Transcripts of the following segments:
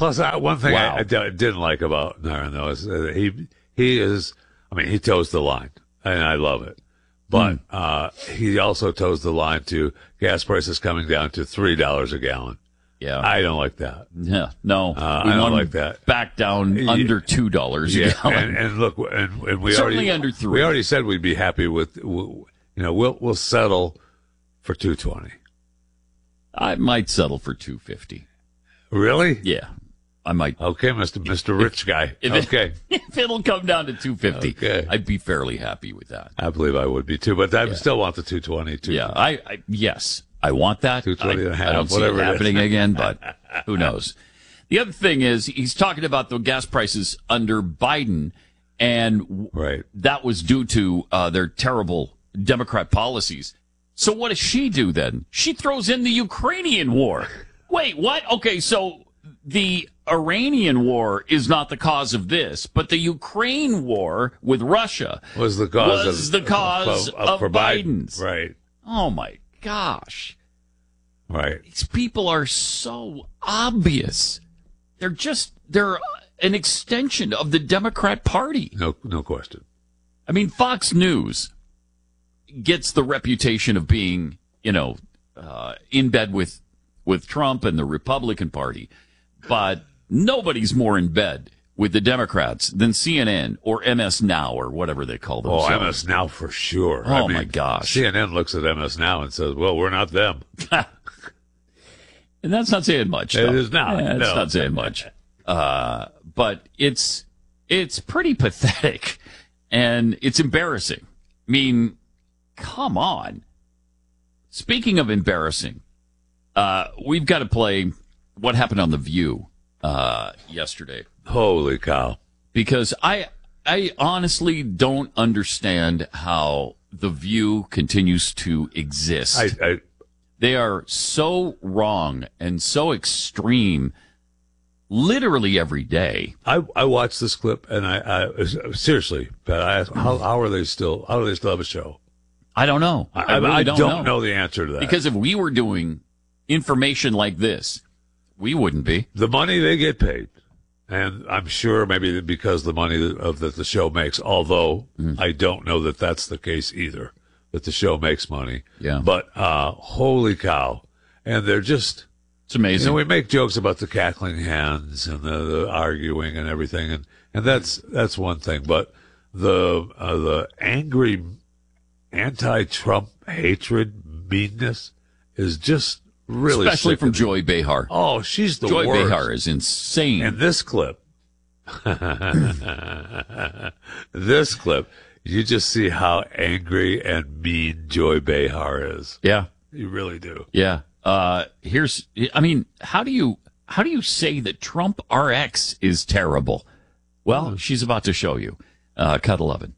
Plus, one thing Wow. I didn't like about Naran, though, is that he is, I mean, he toes the line, and I love it. But he also toes the line to gas prices coming down to $3 a gallon. Yeah. I don't like that. Yeah, no. I don't like that. Back down under $2 a gallon. And look, and we Certainly already, under $3. We already said we'd be happy with, we'll settle for $2.20. I might settle for $2.50. Really? Yeah, I might. Okay, Mr. Rich Guy. Okay. If it'll come down to $2.50, Okay. I'd be fairly happy with that. I believe I would be too, but I still want the $2.20 too. Yeah, yes, I want that. 220 and a half, I don't see whatever it it is. happening again, but who knows? The other thing is he's talking about the gas prices under Biden, and Right. that was due to their terrible Democrat policies. So what does she do then? She throws in the Ukrainian war. Wait, what? Okay, so the Iranian war is not the cause of this, but the Ukraine war with Russia Was the cause of for Biden's. Right. Oh my gosh. Right. These people are so obvious. They're an extension of the Democrat Party. No question. I mean, Fox News gets the reputation of being, in bed with Trump and the Republican Party, but nobody's more in bed with the Democrats than CNN or MS Now or whatever they call themselves. Oh, MS Now for sure. Oh, my gosh. CNN looks at MS Now and says, well, we're not them. And that's not saying much. It though. is not. Yeah, it's No. not saying much. But it's pretty pathetic, and it's embarrassing. I mean, come on. Speaking of embarrassing, we've got to play what happened on The View yesterday. Holy cow. Because I honestly don't understand how The View continues to exist. They are so wrong and so extreme literally every day. I watched this clip and I seriously, Pat, I asked, how do they still have a show? I don't know. I really don't know the answer to that. Because if we were doing information like this, we wouldn't be. The money they get paid, and I'm sure maybe because the money that the show makes, although I don't know that that's the case either, that the show makes money. Yeah. But holy cow. And they're just... It's amazing. we make jokes about the cackling hens and the arguing and everything, and that's one thing. But the angry anti-Trump hatred, meanness is just really especially from sickening. Joy Behar. Oh, she's the Joy worst. Behar is insane. And this clip, you just see how angry and mean Joy Behar is. Yeah. You really do. Yeah. How do you say that Trump RX is terrible? Well, she's about to show you. Cut 11.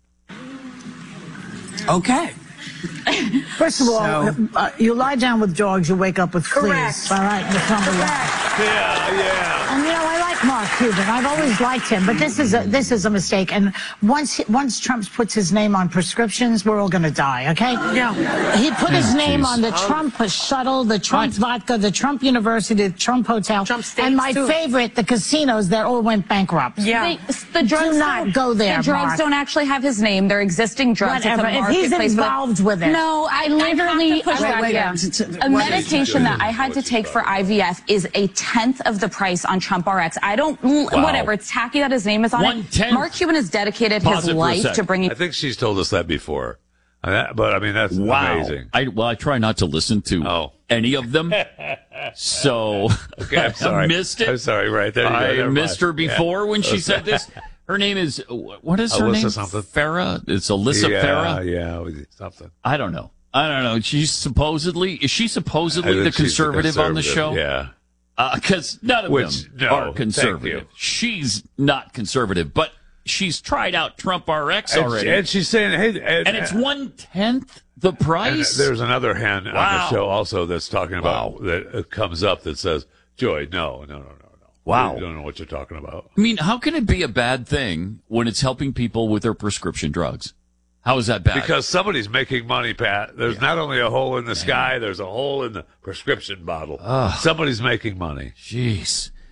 Okay. First of all, you lie down with dogs, you wake up with fleas. Correct. All right, that's number one. Yeah. And I like Mark Cuban. I've always liked him, but this is a mistake. And once Trump puts his name on prescriptions, we're all going to die. Okay? Yeah. He put his name on the Trump shuttle, the Trump vodka, the Trump University, the Trump hotel, Trump States, and my too. favorite, the casinos that all went bankrupt. Yeah. The drugs Do not go there, The drugs Mark. don't actually have his name. They're existing drugs. Whatever. It's a If he's marketplace for them. involved with it. No, I literally have to push back. a medication that I had to take for IVF is a tenth of the price on Trump RX. I don't whatever. It's tacky that his name is on it. 1/10? Mark Cuban has dedicated Pause his it for a life sec. to bringing. I think she's told us that before. But I mean, that's amazing. I try not to listen to any of them. So Okay, I'm sorry. I missed it. I'm sorry. Right there. You go. I Never missed mind. her before when she said this. Her name is, what is her Alyssa name? something. Farah? It's Alyssa Farah? Yeah, something. I don't know. Is she supposedly I the think she's conservative on the show? Yeah. Because none of them are conservative. thank you. She's not conservative, but she's tried out Trump RX already. And she's saying, hey, and it's 1/10 the price? And there's another hen on Wow. the show also that's talking about that comes up that says, Joy, no. Wow. You don't know what you're talking about. I mean, how can it be a bad thing when it's helping people with their prescription drugs? How is that bad? Because somebody's making money, Pat. There's not only a hole in the sky, there's a hole in the prescription bottle. Somebody's making money. Jeez.